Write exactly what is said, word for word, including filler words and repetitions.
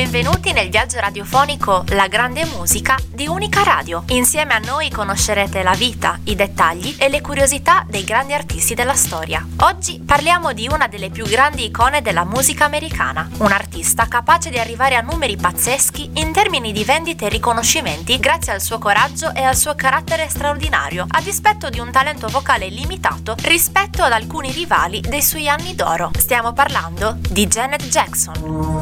Benvenuti nel viaggio radiofonico La grande musica di Unica Radio. Insieme a noi conoscerete la vita, i dettagli e le curiosità dei grandi artisti della storia. Oggi parliamo di una delle più grandi icone della musica americana, un artista capace di arrivare a numeri pazzeschi in termini di vendite e riconoscimenti grazie al suo coraggio e al suo carattere straordinario, a dispetto di un talento vocale limitato rispetto ad alcuni rivali dei suoi anni d'oro. Stiamo parlando di Janet Jackson.